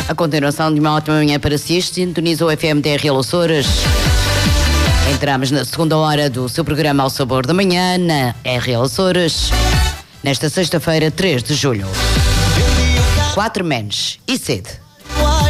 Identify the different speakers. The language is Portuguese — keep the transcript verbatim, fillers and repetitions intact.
Speaker 1: A continuação de uma ótima manhã para si, sintoniza o F M da R L Açores. Entramos na segunda hora do seu programa Ao Sabor da Manhã, na R L Açores, nesta sexta-feira, três de julho. Quatro menos e sede.